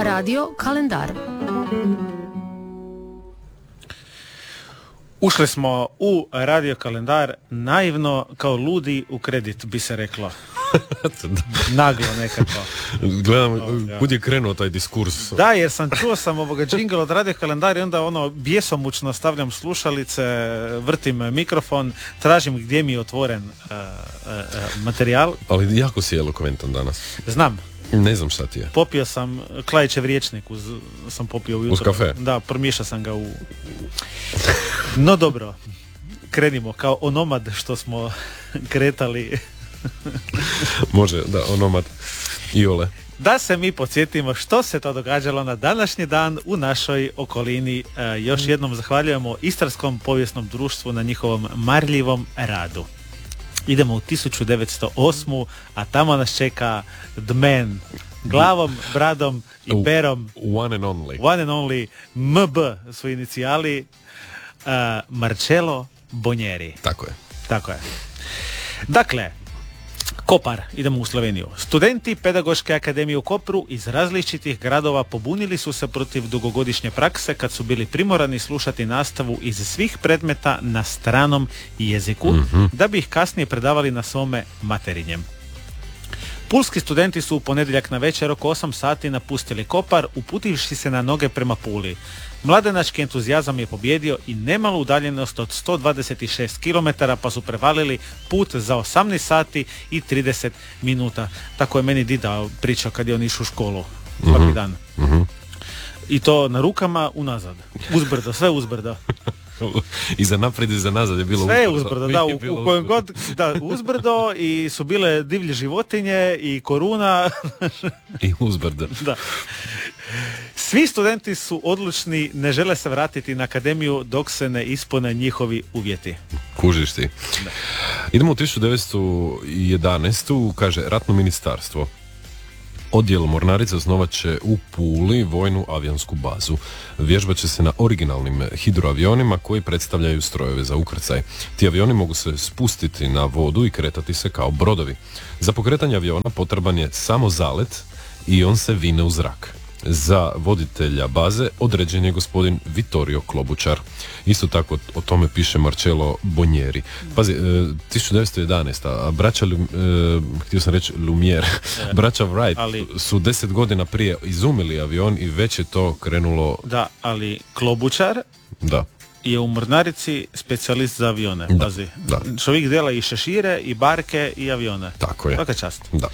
Radio kalendar. Ušli smo u radio kalendar naivno kao ludi u kredit, bi se reklo. Naglo nekako. Gledam kud je krenuo taj diskurs. Da, jer čuo sam ovoga džingl od radio kalendar i onda bjesomučno stavljam slušalice, vrtim mikrofon, tražim gdje mi je otvoren materijal. Ali jako si elokventan danas. Znam. Ne znam šta ti je. Popio sam Klajićev riječnik, sam popio ujutro. Uz kafe? Da, promiješao sam ga u... No dobro, krenimo kao onomad što smo kretali. Može, da, onomad i ole. Da se mi podsjetimo što se to događalo na današnji dan u našoj okolini. Još jednom zahvaljujemo Istarskom povijesnom društvu na njihovom marljivom radu. Idemo u 1908. a tamo nas čeka The Man. Glavom, bradom i perom. One and only. One and only MB su inicijali. Marcello Bonjeri. Tako je. Dakle, Kopar, idemo u Sloveniju. Studenti Pedagoške akademije u Kopru iz različitih gradova pobunili su se protiv dugogodišnje prakse kad su bili primorani slušati nastavu iz svih predmeta na stranom jeziku, da bi ih kasnije predavali na svome materinjem. Pulski studenti su u ponedjeljak na večer oko 8 sati napustili Kopar, uputivši se na noge prema Puli. Mladenački entuzijazam je pobjedio i nemalu udaljenost od 126 km pa su prevalili put za 18 sati i 30 minuta. Tako je meni dida pričao kad je on išao u školu svaki dan. I to na rukama unazad. Uzbrdo, sve uzbrdo. I za naprijed i za nazad je bilo sve uzbrdo, da, u kojem god, da, uzbrdo i su bile divlje životinje i koruna. I uzbrdo. Da. Svi studenti su odlučni, ne žele se vratiti na akademiju dok se ne ispune njihovi uvjeti. Kužiš ti. Da. Idemo u 1911. kaže Ratno ministarstvo. Odjel mornarice osnovat će u Puli vojnu avionsku bazu. Vježbat će se na originalnim hidroavionima koji predstavljaju strojeve za ukrcaj. Ti avioni mogu se spustiti na vodu i kretati se kao brodovi. Za pokretanje aviona potreban je samo zalet i on se vine u zrak. Za voditelja baze određen je gospodin Vittorio Klobučar. Isto tako o tome piše Marcello Bonjeri. Pazi, 1911. A braća, htio sam reći Lumière, braća Wright su 10 godina prije izumili avion i već je to krenulo... Da, ali Klobučar je u mornarici specijalist za avione. Pazi. Da. Čovjek dela i šešire, i barke, i avione. Tako je. Svaka čast. Da.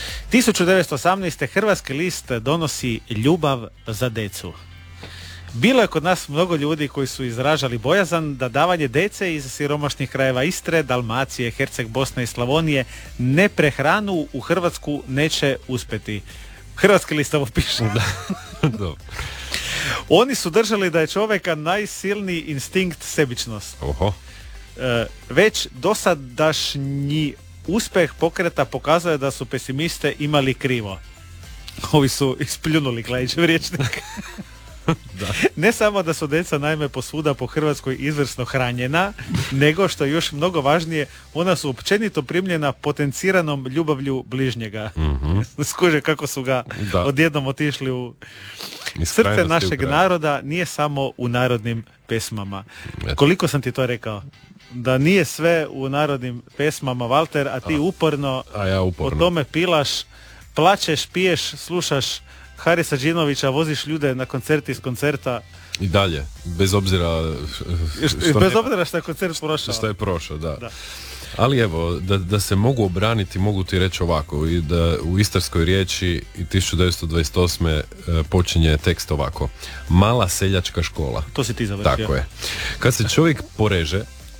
1918. Hrvatski list donosi Ljubav za decu. Bilo je kod nas mnogo ljudi koji su izražali bojazan da davanje dece iz siromašnih krajeva Istre, Dalmacije, Herceg Bosne i Slavonije neprehranu u Hrvatsku neće uspjeti. Hrvatski list ovo piše. Da. Oni su držali da je čovjeka najsilniji instinkt sebičnost. Oho. Već dosadašnji uspjeh pokreta pokazuje da su pesimiste imali krivo. Ovi su ispljunuli Klajićev riječnik. Da. Ne samo da su deca naime posvuda po Hrvatskoj izvrsno hranjena, nego što je još mnogo važnije, ona su općenito primljena potenciranom ljubavlju bližnjega. Skuže kako su ga odjednom otišli u srce našeg naroda, nije samo u narodnim pesmama. Koliko sam ti to rekao? Da nije sve u narodnim pesmama, Valter, a ti uporno o tome pilaš, plačeš, piješ, slušaš Harisa Đinovića, voziš ljude na koncerti iz koncerta. I dalje, bez obzira što je koncert prošao. Što je prošao, da. Ali evo, da se mogu obraniti, mogu ti reći ovako, i da u istarskoj riječi 1928. počinje tekst ovako. Mala seljačka škola. To si ti završio. Tako je. Kad se čovjek poreže,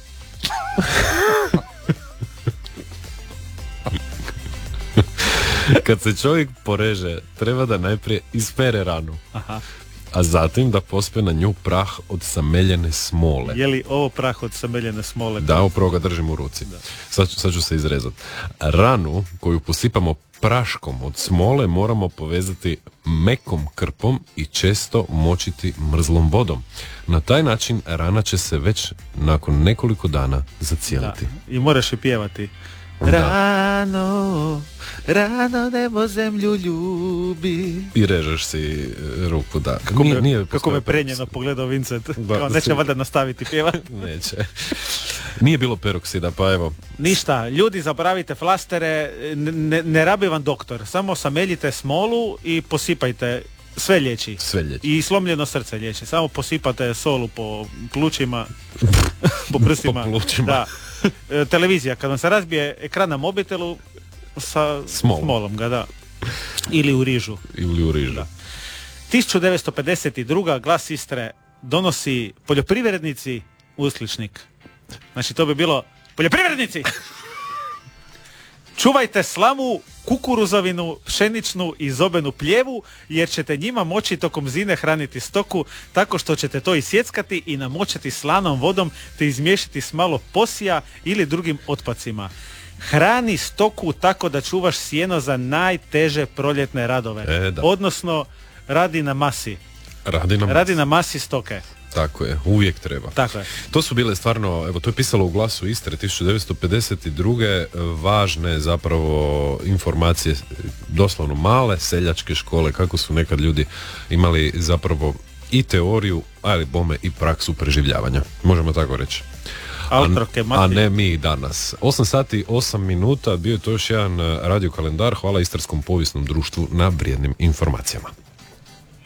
kad se čovjek poreže, treba da najprije ispere ranu. Aha. A zatim da pospe na nju prah od sameljene smole. Je li ovo prah od sameljene smole? Da, upravo ga držim u ruci. Sad ću se izrezati. Ranu koju posipamo praškom od smole moramo povezati mekom krpom i često močiti mrzlom vodom. Na taj način rana će se već nakon nekoliko dana zacijeliti. Da. I moraš i pjevati. Rano, rano nebo zemlju ljubi. I režeš si ruku, da. Kako me prenjeno pogledao Vincent. Neće valjda nastaviti pjevat. Neće. Nije bilo peroksida, pa evo. Ništa, ljudi, zaboravite flastere, ne rabi vam doktor. Samo sameljite smolu i posipajte. Sve liječi. I slomljeno srce liječi. Samo posipate solu po plućima, po prsima. Po plućima. Da. Televizija, kad vam se razbije ekran na mobitelu, sa smolom ga, da. Ili u rižu. Da. 1952. Glas Istre donosi poljoprivrednici uskličnik. Znači to bi bilo poljoprivrednici! Čuvajte slamu, kukuruzovinu, pšeničnu i zobenu pljevu, jer ćete njima moći tokom zime hraniti stoku, tako što ćete to isjeckati i namočiti slanom vodom, te izmiješati s malo posija ili drugim otpacima. Hrani stoku tako da čuvaš sjeno za najteže proljetne radove. Odnosno, radi na masi. Radi na masi stoke. Tako je, uvijek treba. Tako je. To su bile stvarno, evo to je pisalo u Glasu Istre 1952. važne zapravo informacije, doslovno male seljačke škole, kako su nekad ljudi imali zapravo i teoriju, ali bome i praksu preživljavanja. Možemo tako reći. A ne mi danas. 8 sati, 8 minuta, bio je to još jedan radio kalendar. Hvala Istarskom povijesnom društvu na vrijednim informacijama.